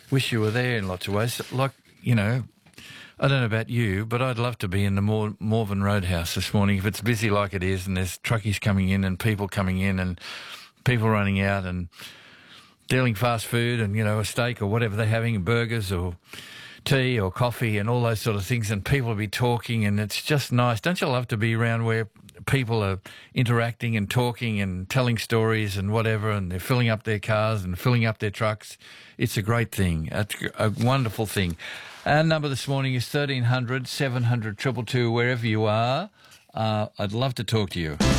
Wish you were there in lots of ways. Like, you know, I don't know about you, but I'd love to be in the Morven Roadhouse this morning if it's busy like it is and there's truckies coming in and people coming in and people running out and dealing fast food and, you know, a steak or whatever they're having, burgers or tea or coffee and all those sort of things, and people will be talking, and it's just nice. Don't you love to be around where people are interacting and talking and telling stories and whatever, and they're filling up their cars and filling up their trucks? It's a great thing. It's a wonderful thing. Our number this morning is 1300 700 222, wherever you are. I'd love to talk to you.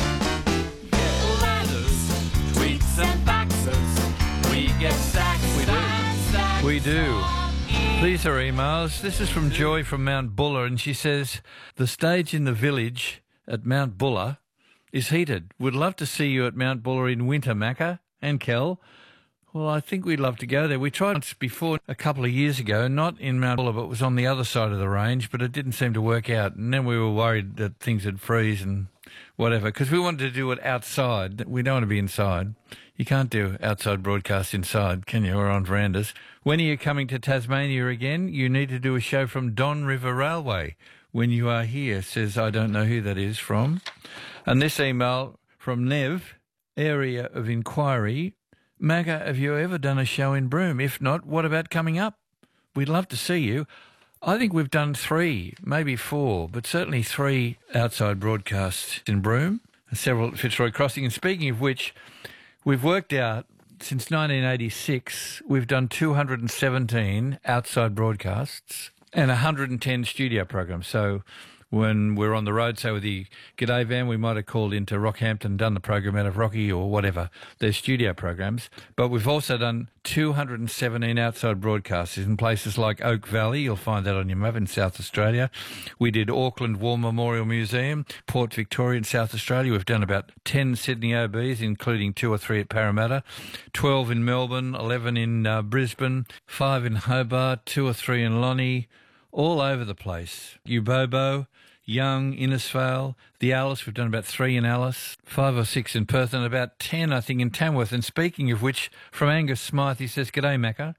Letters, tweets and faxes. We get sacked. We do. These are emails. This is from Joy from Mount Buller, and she says, the stage in the village at Mount Buller is heated. Would love to see you at Mount Buller in winter, Macca and Kel. Well, I think we'd love to go there. We tried once before a couple of years ago, not in Mount Buller, but it was on the other side of the range, but it didn't seem to work out. And then we were worried that things would freeze and whatever, because we wanted to do it outside. We don't want to be inside. You can't do outside broadcasts inside, can you, or on verandas. When are you coming to Tasmania again? You need to do a show from Don River Railway when you are here, says I don't know who that is from. And this email from Nev, area of inquiry. Magga, have you ever done a show in Broome? If not, what about coming up? We'd love to see you. I think we've done 3, maybe 4, but certainly 3 outside broadcasts in Broome, several at Fitzroy Crossing. And speaking of which, we've worked out since 1986, we've done 217 outside broadcasts and 110 studio programs. So when we're on the road, say with the G'day van, we might have called into Rockhampton, done the program out of Rocky or whatever, their studio programs. But we've also done 217 outside broadcasts in places like Oak Valley. You'll find that on your map in South Australia. We did Auckland War Memorial Museum, Port Victoria in South Australia. We've done about 10 Sydney OBs, including 2 or 3 at Parramatta, 12 in Melbourne, 11 in Brisbane, 5 in Hobart, 2 or 3 in Lonnie, all over the place. Ubobo, Young, Innisfail, the Alice, we've done about 3 in Alice, 5 or 6 in Perth, and about 10, I think, in Tamworth. And speaking of which, from Angus Smythe, he says, G'day, Macca.